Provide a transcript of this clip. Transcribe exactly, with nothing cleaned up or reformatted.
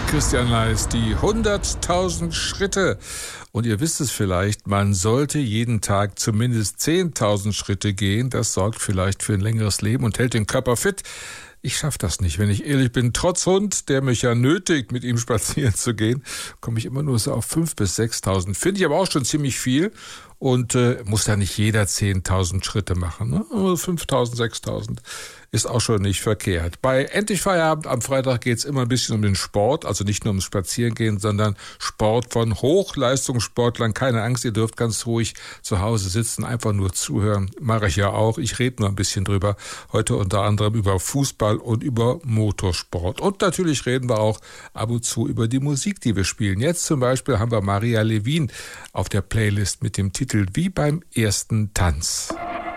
Christian Leis, die hunderttausend Schritte. Und ihr wisst es vielleicht, man sollte jeden Tag zumindest zehntausend Schritte gehen. Das sorgt vielleicht für ein längeres Leben und hält den Körper fit. Ich schaffe das nicht, wenn ich ehrlich bin. Trotz Hund, der mich ja nötigt, mit ihm spazieren zu gehen, komme ich immer nur so auf fünftausend bis sechstausend. Finde ich aber auch schon ziemlich viel. Und äh, muss da nicht jeder zehntausend Schritte machen. Ne? fünftausend, sechstausend ist auch schon nicht verkehrt. Bei Endlich Feierabend am Freitag geht es immer ein bisschen um den Sport, also nicht nur ums Spazierengehen, sondern Sport von Hochleistungssportlern. Keine Angst, ihr dürft ganz ruhig zu Hause sitzen, einfach nur zuhören. Mache ich ja auch. Ich rede nur ein bisschen drüber. Heute unter anderem über Fußball und über Motorsport. Und natürlich reden wir auch ab und zu über die Musik, die wir spielen. Jetzt zum Beispiel haben wir Maria Levin auf der Playlist mit dem Titel Wie beim ersten Tanz.